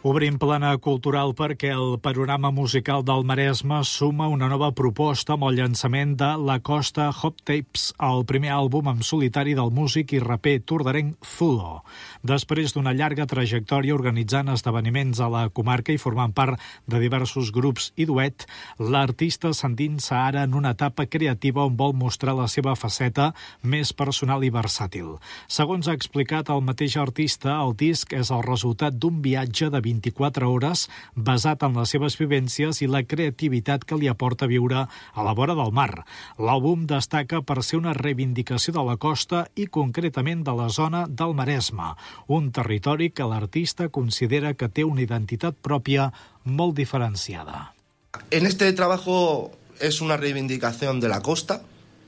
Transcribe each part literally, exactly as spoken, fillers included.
Obrim plana cultural perquè el panorama musical del Maresme suma una nova proposta amb el llançament de La Costa Hot Tapes, el primer àlbum en solitari del músic i raper tordarenc Zulo. Després d'una llarga trajectòria organitzant esdeveniments a la comarca i formant part de diversos grups i duet, l'artista s'endinsa ara en una etapa creativa on vol mostrar la seva faceta més personal i versàtil. Segons ha explicat el mateix artista, el disc és el resultat d'un viatge de vint-i-quatre hores basat en les seves vivències i la creativitat que li aporta viure a la vora del mar. L'àlbum destaca per ser una reivindicació de la costa i concretament de la zona del Maresme, un territori que l'artista considera que té una identitat pròpia molt diferenciada. En este trabajo es una reivindicación de la costa,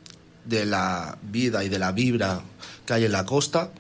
de la vida y de la vibra que hay en la costa.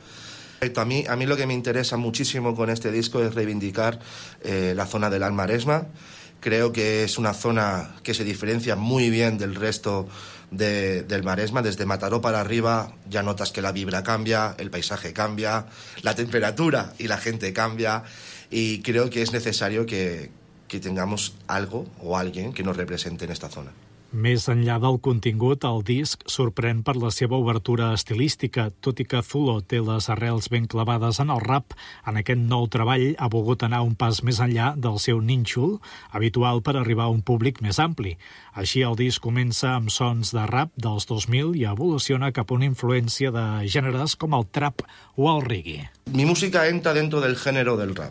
A mí, a mí lo que me interesa muchísimo con este disco es reivindicar eh, la zona del Maresme. Creo que es una zona que se diferencia muy bien del resto de, del Maresme. Desde Mataró para arriba ya notas que la vibra cambia, el paisaje cambia, la temperatura y la gente cambia. Y creo que es necesario que, que tengamos algo o alguien que nos represente en esta zona. Més enllà del contingut, el disc sorprèn per la seva obertura estilística. Tot i que Zulo té les arrels ben clavades en el rap, en aquest nou treball ha volgut anar un pas més enllà del seu nínxol, habitual per arribar a un públic més ampli. Així, el disc comença amb sons de rap dels dos mil i evoluciona cap a una influència de gèneres com el trap o el reggae. Mi música entra dentro del género del rap.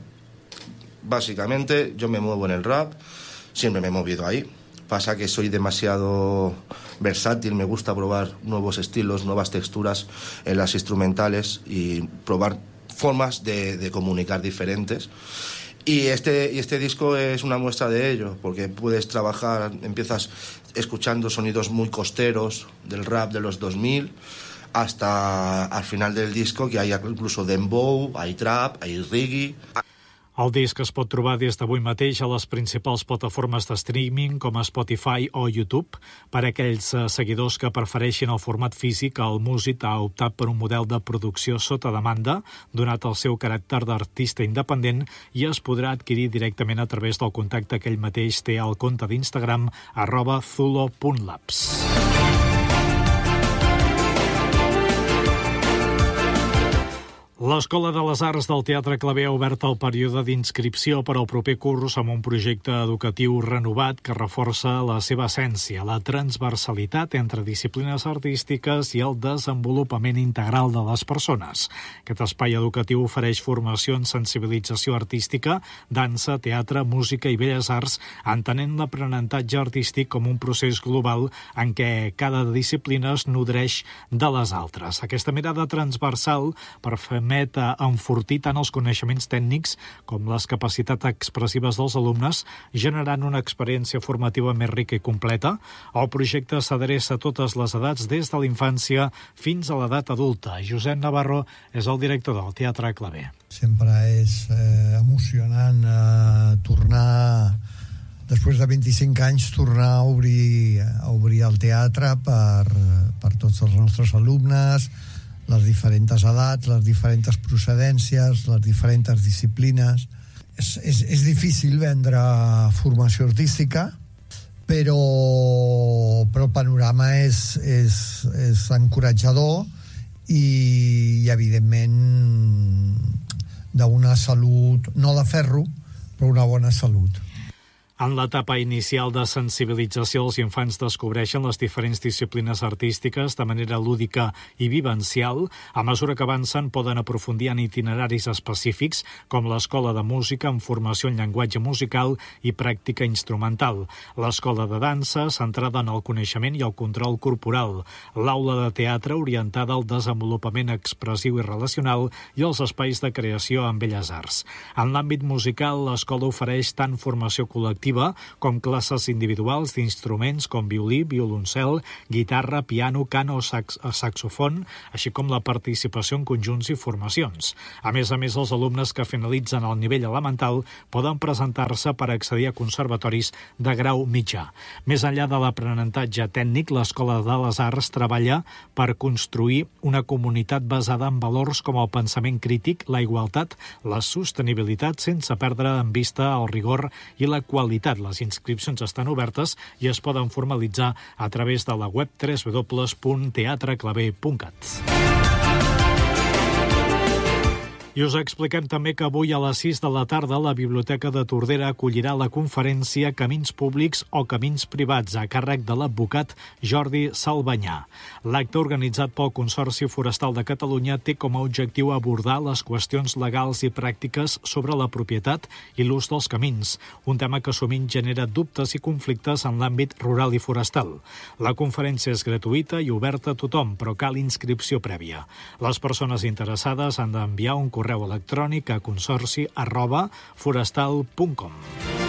Básicamente, yo me muevo en el rap, siempre me he movido ahí. Pasa que soy demasiado versátil, me gusta probar nuevos estilos, nuevas texturas en las instrumentales y probar formas de, de comunicar diferentes. Y este, y este disco es una muestra de ello, porque puedes trabajar, empiezas escuchando sonidos muy costeros del rap de los dos mil, hasta al final del disco que hay incluso dembow, hay trap, hay reggae. El disc es pot trobar des d'avui mateix a les principals plataformes de streaming com Spotify o YouTube. Per a aquells seguidors que prefereixin el format físic, el músic ha optat per un model de producció sota demanda, donat el seu caràcter d'artista independent, i es podrà adquirir directament a través del contacte que ell mateix té al compte d'Instagram arroba zulo punt labs. L'Escola de les Arts del Teatre Claver ha obert el període d'inscripció per al proper curs amb un projecte educatiu renovat que reforça la seva essència, la transversalitat entre disciplines artístiques i el desenvolupament integral de les persones. Aquest espai educatiu ofereix formació en sensibilització artística, dansa, teatre, música i belles arts, entenent l'aprenentatge artístic com un procés global en què cada disciplina es nodreix de les altres. Aquesta mirada transversal permet a enfortir tant els coneixements tècnics com les capacitats expressives dels alumnes, generant una experiència formativa més rica i completa. El projecte s'adreça a totes les edats, des de la infància fins a l'edat adulta. Josep Navarro és el director del Teatre Claver. Sempre és eh, emocionant eh, tornar, després de vint-i-cinc anys, tornar a obrir, a obrir el teatre per, per tots els nostres alumnes, les diferents edats, les diferents procedències, les diferents disciplines. És, és, és difícil vendre formació artística, però, però el panorama és, és, és encoratjador i, i evidentment, d'una salut, no de ferro, però una bona salut. En l'etapa inicial de sensibilització, els infants descobreixen les diferents disciplines artístiques de manera lúdica i vivencial. A mesura que avancen, poden aprofundir en itineraris específics, com l'Escola de Música amb formació en llenguatge musical i pràctica instrumental, l'Escola de Dansa, centrada en el coneixement i el control corporal, l'Aula de Teatre, orientada al desenvolupament expressiu i relacional, i els espais de creació en belles arts. En l'àmbit musical, l'escola ofereix tant formació col·lectiva formativa, com classes individuals d'instruments com violí, violoncel, guitarra, piano, cant o sax saxofon, així com la participació en conjunts i formacions. A més a més, els alumnes que finalitzen el nivell elemental poden presentar-se per accedir a conservatoris de grau mitjà. Més enllà de l'aprenentatge tècnic, l'Escola de les Arts treballa per construir una comunitat basada en valors com el pensament crític, la igualtat, la sostenibilitat, sense perdre en vista el rigor i la qualitat. Les inscripcions estan obertes i es poden formalitzar a través de la web w w w punt teatre claver punt cat. I us expliquem també que avui a les sis de la tarda la Biblioteca de Tordera acollirà la conferència Camins públics o camins privats a càrrec de l'advocat Jordi Salbanyà. L'acte organitzat pel Consorci Forestal de Catalunya té com a objectiu abordar les qüestions legals i pràctiques sobre la propietat i l'ús dels camins, un tema que sovint genera dubtes i conflictes en l'àmbit rural i forestal. La conferència és gratuïta i oberta a tothom, però cal inscripció prèvia. Les persones interessades han d'enviar un correu electrònic a consorci arroba forestal punt com.